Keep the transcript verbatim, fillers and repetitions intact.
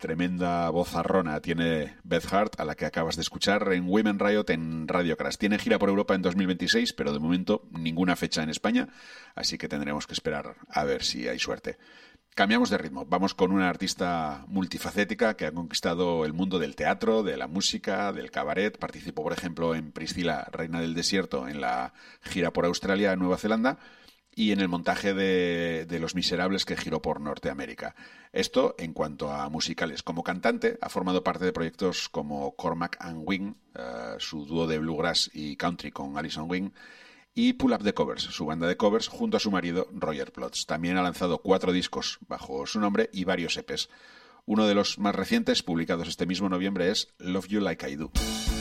Tremenda vozarrona tiene Beth Hart, a la que acabas de escuchar en Women Riot en Radio Crash. Tiene gira por Europa en dos mil veintiséis, pero de momento ninguna fecha en España, así que tendremos que esperar a ver si hay suerte. Cambiamos de ritmo. Vamos con una artista multifacética que ha conquistado el mundo del teatro, de la música, del cabaret. Participó, por ejemplo, en Priscilla, Reina del Desierto, en la gira por Australia, Nueva Zelanda, y en el montaje de, de Los Miserables, que giró por Norteamérica. Esto en cuanto a musicales. Como cantante ha formado parte de proyectos como Cormac and Wing, uh, su dúo de bluegrass y country con Alison Wing, y Pull Up the Covers, su banda de covers, junto a su marido Roger Plotz. También ha lanzado cuatro discos bajo su nombre y varios E Pes. Uno de los más recientes, publicados este mismo noviembre, es Love You Like I Do.